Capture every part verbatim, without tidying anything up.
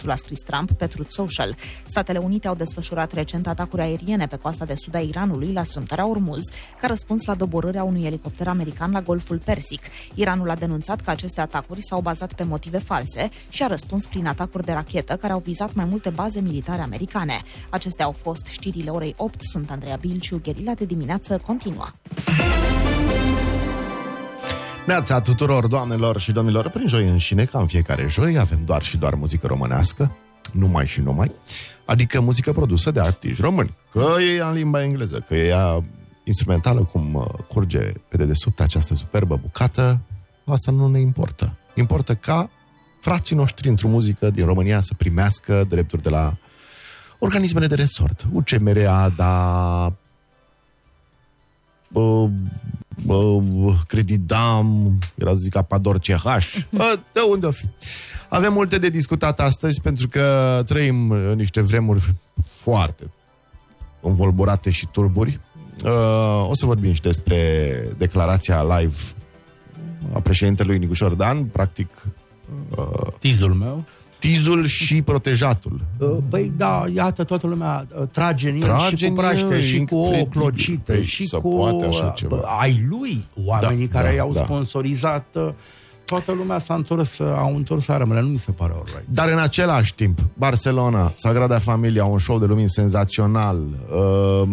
a scris Trump pe Truth Social. Statele Unite au desfășurat recent atacuri aeriene pe coasta de sud a Iranului la strâmtoarea Ormuz, ca răspuns la doborârea unui elicopter american la Golful Persic. Iranul a denunțat că aceste atacuri s-au bazat pe motive false și a răspuns prin atacuri de rachetă care au vizat mai multe baze militare americane. Acestea au fost știrile orei opt. Sunt Andreea Bilciu, Gherila de dimineață continuă. Neața tuturor, doamnelor și domnilor, prin joi înșine, ca în fiecare joi, avem doar și doar muzică românească, numai și numai, adică muzică produsă de artiști români, că e ea în limba engleză, că e ea instrumentală, cum curge pe dedesubt această superbă bucată, asta nu ne importă. Importă ca frații noștri într-o muzică din România să primească drepturi de la organismele de resort, U C M R, A D A, uh, uh, Credidam, era să zic Apador C H, uh, de unde o fi. Avem multe de discutat astăzi pentru că trăim în niște vremuri foarte învolburate și turburi. Uh, o să vorbim și despre declarația live a președintelui Nicușor Dan, practic uh, tizul meu. Tizul și protejatul. Păi da, iată, toată lumea trage în el trage și cu praște, și cu ouă clocite, păi, și cu poate așa ceva. Ai lui, oamenii da, care da, i-au da. sponsorizat, toată lumea s-a întors, au întors armele, nu mi se pare alright. Dar în același timp, Barcelona, Sagrada Familia, un show de lumini senzațional. Uh,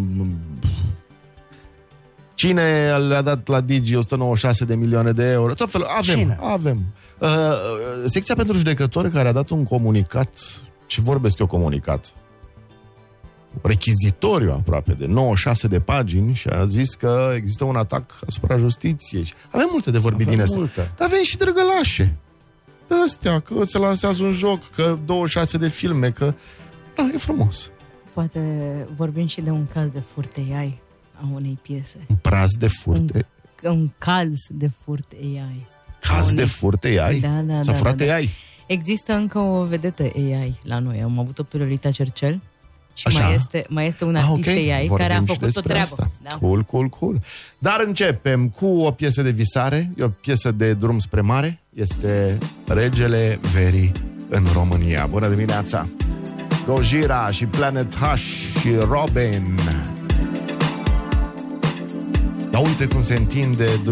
Cine le-a dat la Digi o sută nouăzeci și șase de milioane de euro? Tot felul. Avem, Cine? avem. Uh, secția pentru judecători care a dat un comunicat, ce vorbesc eu comunicat, rechizitoriu aproape de nouăzeci și șase de pagini și a zis că există un atac asupra justiției. Avem multe de vorbit din astea. Dar avem și drăgălașe. De astea, că se lansează un joc, că douăzeci și șase de filme, că... Da, e frumos. Poate vorbim și de un caz de furt A I a unei piese. Un praz de furte? Un, un caz de furt A I. Caz unei... de furt A I? Da, da, S-a da, furat da, da. A I? Există încă o vedetă A I la noi. Am avut o Lolita Cercel și Așa? mai este, mai este un artist ah, okay. A I vorbim care a făcut o treabă. Da. Cool, cool, cool. Dar începem cu o piesă de visare, e o piesă de drum spre mare. Este Regele Verii în România. Bună dimineața! Gojira și Planet H și Robin. Dar uite cum se întinde